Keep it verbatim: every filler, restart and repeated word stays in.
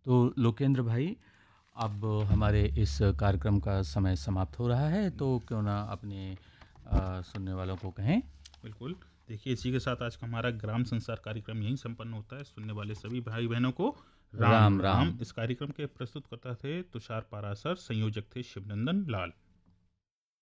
तो लोकेंद्र भाई, अब हमारे इस कार्यक्रम का समय समाप्त हो रहा है, तो क्यों ना अपने अ, सुनने वालों को कहें। बिल्कुल। देखिए, इसी के साथ आज का हमारा ग्राम संसार कार्यक्रम यहीं संपन्न होता है। सुनने वाले सभी भाई बहनों को राम राम राम। राम। इस कार्यक्रम के प्रस्तुतकर्ता थे तुषार पारासर, संयोजक थे शिवनंदन लाल।